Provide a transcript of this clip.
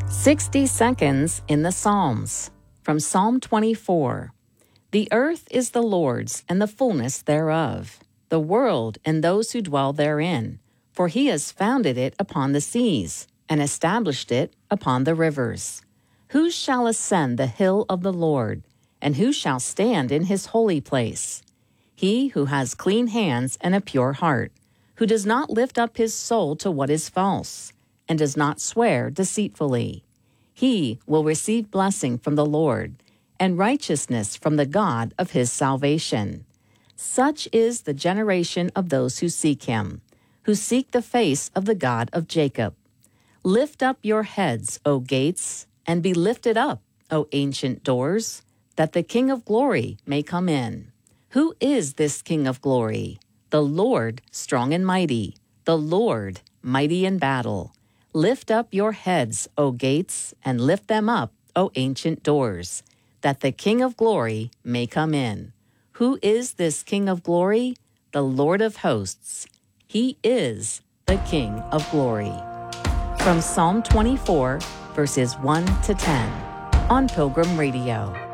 60 Seconds in the Psalms, from Psalm 24. The earth is the Lord's, and the fullness thereof, the world and those who dwell therein. For he has founded it upon the seas, and established it upon the rivers. Who shall ascend the hill of the Lord, and who shall stand in his holy place? He who has clean hands and a pure heart, who does not lift up his soul to what is false, and does not swear deceitfully. He will receive blessing from the Lord, and righteousness from the God of his salvation. Such is the generation of those who seek him, who seek the face of the God of Jacob. Lift up your heads, O gates, and be lifted up, O ancient doors, that the King of glory may come in. Who is this King of glory? The Lord strong and mighty, the Lord mighty in battle. Lift up your heads, O gates, and lift them up, O ancient doors, that the King of glory may come in. Who is this King of glory? The Lord of hosts. He is the King of glory. From Psalm 24, verses 1 to 10, on Pilgrim Radio.